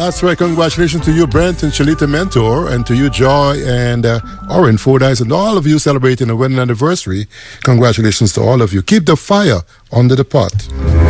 That's right. Congratulations to you, Brent and Shalita Mentor, and to you, Joy and Oren Fordyce, and all of you celebrating a wedding anniversary. Congratulations to all of you. Keep the fire under the pot.